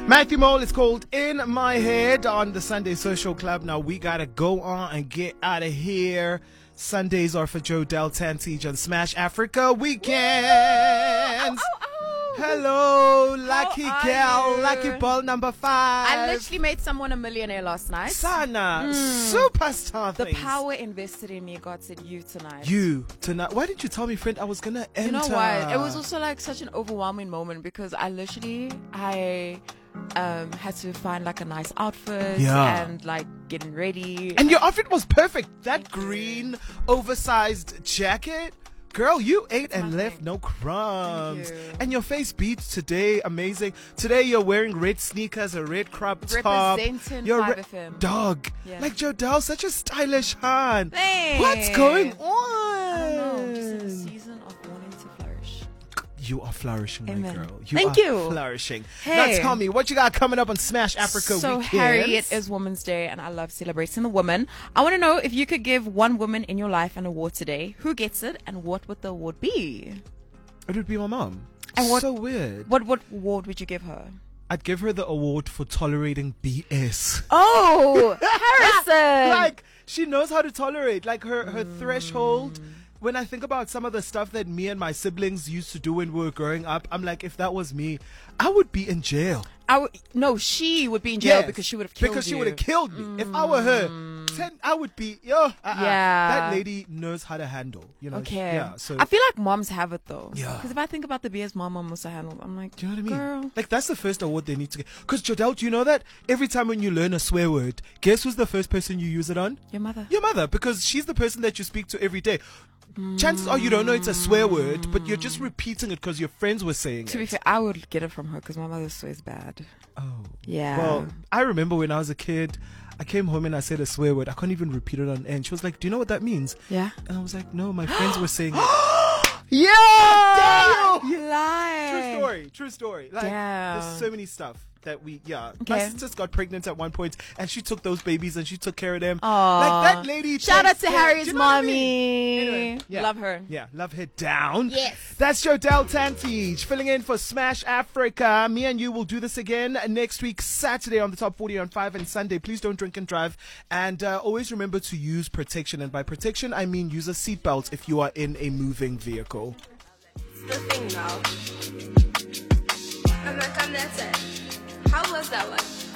Matthew Mole is called In My Head on the Sunday Social Club. Now we gotta go on and get out of here. Sundays are for Jodelle Tantij on Smash Africa Weekend. Hello, lucky girl, lucky ball number 5. I literally made someone a millionaire last night. Sana, superstar The things. power invested in me. God said, you tonight. You tonight. Why didn't you tell me, friend? I was gonna enter. You know what? It was also like such an overwhelming moment because I had to find like a nice outfit and like getting ready. And your outfit was perfect. That green oversized jacket. Girl, you ate and left no crumbs. Thank you. And your face beats today. Amazing. Today you're wearing red sneakers, a red crop top. Representing You're 5FM. dog. Yeah. Like Jodelle, such a stylish hun. Thanks. What's going on? I don't know. Just in a season of wanting to flourish. You are flourishing, my Amen. girl. Thank are you. flourishing. Hey. Now tell me, what you got coming up on Smash Africa So, Weekend? Harry, it is Women's Day, and I love celebrating the woman. I want to know if you could give one woman in your life an award today, who gets it, and what would the award be? It would be my mom. And what- So weird. What award would you give her? I'd give her the award for tolerating BS. Oh, Harrison! Like, she knows how to tolerate. Like, her threshold. When I think about some of the stuff that me and my siblings used to do when we were growing up, I'm like, if that was me, I would be in jail. No, she would be in jail Yes, because she would have killed because she you. would have killed me. If I were her, I would be, Yeah. That lady knows how to handle, you know. Okay. Yeah, so, I feel like moms have it though. Yeah. Because if I think about the BS mom must have handled, I'm like, do you know what I mean? Girl. Like, that's the first award they need to get. Because, Jodelle, do you know that every time when you learn a swear word, guess who's the first person you use it on? Your mother. Your mother, because she's the person that you speak to every day. Chances are you don't know it's a swear word, but you're just repeating it because your friends were saying To be it. fair, I would get it from her because my mother swears bad. Oh. Yeah. Well, I remember when I was a kid, I came home and I said a swear word. I couldn't even repeat it on end. She was like, do you know what that means? Yeah. And I was like, no, my friends were saying it. Yeah! Damn! You lie. True story. Like, Damn. there's so many stuff that we, My Okay. sister got pregnant at one point and she took those babies and she took care of them. Aw. Like that lady. Shout out takes to care- Harry's Do you know what I mommy. mean? Anyway, yeah. Love her. Yeah, love her down. Yes. That's Jodelle Tantij filling in for Smash Africa. Me and you will do this again next week, Saturday on the Top 40 on 5 and Sunday. Please don't drink and drive. And always remember to use protection. And by protection, I mean use a seatbelt if you are in a moving vehicle. The thing now. And that's it. How was that one?